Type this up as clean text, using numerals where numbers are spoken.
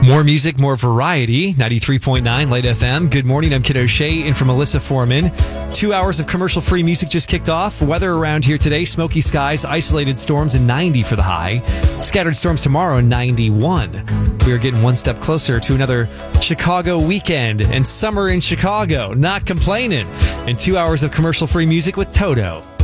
More music, more variety. 93.9 Light FM. Good morning. I'm Kid O'Shea in for Melissa Foreman. 2 hours of commercial-free music just kicked off. Weather around here today, smoky skies, isolated storms, and 90 for the high. Scattered storms tomorrow, 91. We are getting one step closer to another Chicago weekend and summer in Chicago. Not complaining. And 2 hours of commercial-free music with Toto.